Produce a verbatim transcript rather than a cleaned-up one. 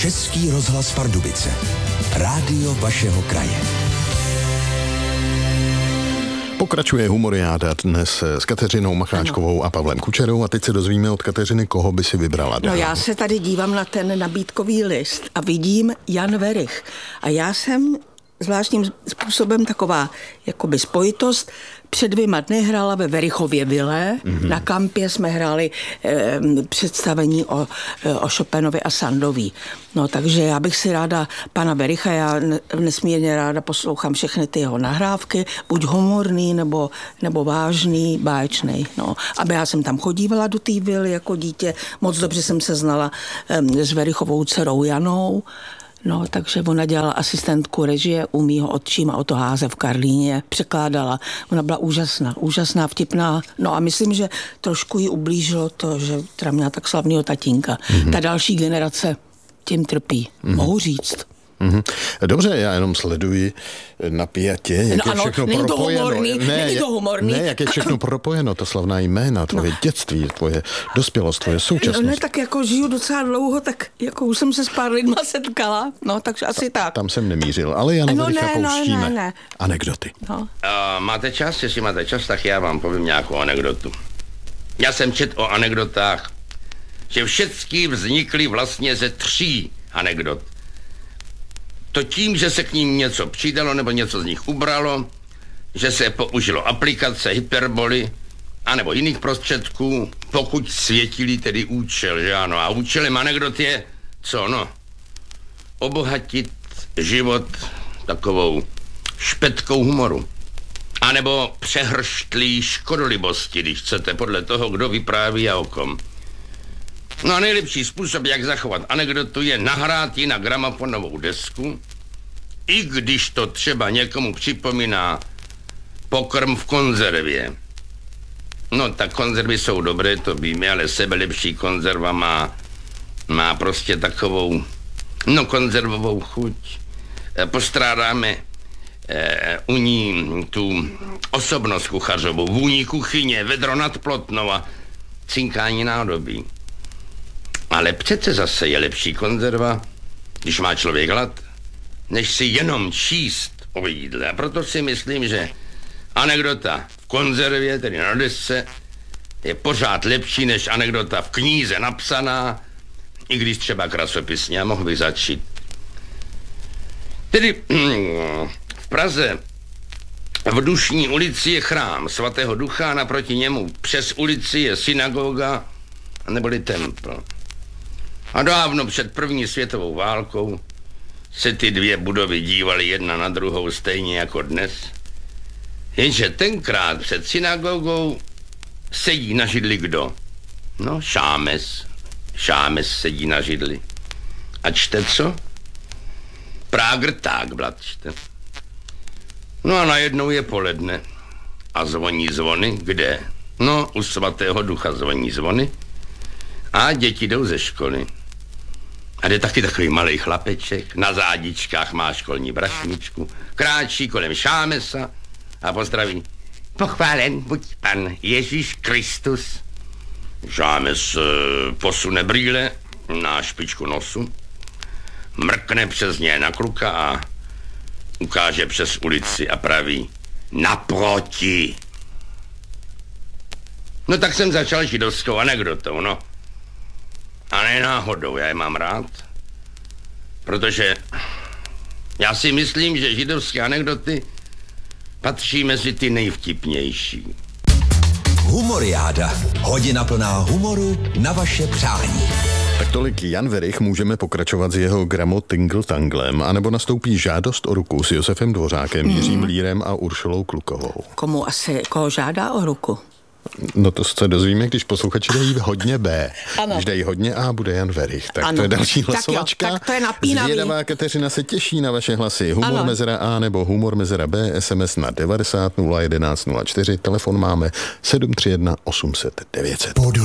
Český rozhlas Pardubice. Rádio vašeho kraje. Pokračuje Humoriáda dnes s Kateřinou Macháčkovou ano. a Pavlem Kučerou a teď se dozvíme od Kateřiny, koho by si vybrala dál. No já se tady dívám na ten nabídkový list a vidím Jan Werich. A já jsem zvláštním způsobem taková jakoby spojitost. Před dvěma dny hrála ve Werichově vile. Mm-hmm. Na kampě jsme hráli e, představení o, o Chopinovi a Sandoví. No takže já bych si ráda pana Wericha, já nesmírně ráda poslouchám všechny ty jeho nahrávky, buď humorný, nebo, nebo vážný, báječný. No. Aby já jsem tam chodívala do té vily jako dítě, moc dobře jsem se znala e, s Werichovou dcerou Janou. No, takže ona dělala asistentku režie u mýho otčíma Oto Háze v Karlíně, překládala. Ona byla úžasná, úžasná, vtipná. No a myslím, že trošku jí ublížilo to, že teda měla tak slavného tatínka. Mm-hmm. Ta další generace tím trpí, mm-hmm. mohu říct. Mm-hmm. Dobře, já jenom sleduji napjatě, jak no, je všechno ano, propojeno. To humorný, ne, není to humorný. Ne, jak je všechno propojeno, to slavná jména, tvoje no. dětství, tvoje dospělost, tvoje současnost. No ne, tak jako žiju docela dlouho, tak jako už jsem se s pár lidma setkala, no takže asi Ta, tak. Tam jsem nemířil, ale Jana no, Wericha ne, pouštíme. No, ne, ne. Anekdoty. No. Uh, máte čas? Jestli máte čas, tak já vám povím nějakou anekdotu. Já jsem četl o anekdotách, že všechny vznikly vlastně ze tří anekdot. To tím, že se k ním něco přidalo nebo něco z nich ubralo, že se použilo aplikace, hyperboly anebo jiných prostředků, pokud světili tedy účel, že ano. A účelem anekdot je, co no, obohatit život takovou špetkou humoru. A nebo přehrštlí škodolibosti, když chcete, podle toho, kdo vypráví a o kom. No a nejlepší způsob, jak zachovat anekdotu, je nahrát ji na gramofonovou desku, i když to třeba někomu připomíná pokrm v konzervě. No tak konzervy jsou dobré, to víme, ale sebelepší konzerva má, má prostě takovou, no konzervovou chuť. Postrádáme eh, u ní tu osobnost kuchařovou, vůni kuchyně, vedro nad Plotnou a cinkání nádobí. Ale přece zase je lepší konzerva, když má člověk hlad, než si jenom číst o jídle. A proto si myslím, že anekdota v konzervě, tedy na desce, je pořád lepší než anekdota v knize napsaná, i když třeba krasopisně. A mohl bych začít. Tedy v Praze v Dušní ulici je chrám svatého Ducha a naproti němu přes ulici je synagoga neboli templ. A dávno před první světovou válkou se ty dvě budovy dívaly jedna na druhou stejně jako dnes. Jenže tenkrát před synagogou sedí na židli kdo? No, Šámes. Šámes sedí na židli. A čte co? Prágrták, blat čte. No a najednou je poledne. A zvoní zvony. Kde? No, u svatého Ducha zvoní zvony. A děti jdou ze školy. A jde taky takový malej chlapeček, na zádičkách má školní brašničku, kráčí kolem Šámesa a pozdraví. Pochválen buď pan Ježíš Kristus. Šámes e, posune brýle na špičku nosu, mrkne přes ně na kluka a ukáže přes ulici a praví naproti. No tak jsem začal židovskou anekdotou, no. A ne náhodou, já je mám rád, protože já si myslím, že židovské anekdoty patří mezi ty nejvtipnější. Humoriáda. Hodina plná humoru na vaše přání. Tak tolik Jan Werich, můžeme pokračovat s jeho Gramo Tingle Tanglem, anebo nastoupí Žádost o ruku s Josefem Dvořákem, mm. Jiřím Lírem a Uršulou Klukovou. Komu asi, koho žádá o ruku? No to se dozvíme, když posluchači dají hodně B. Ano. Když dají hodně A, bude Jan Werich. Tak ano. To je další hlasovačka. Tak, jo, tak to je napínavý. Zvědavá Kateřina se těší na vaše hlasy. Humor ano. mezera A nebo humor mezera B, S M S na devadesát nula jedenáct nula čtyři, telefon máme sedm tři jedna osm set devět set.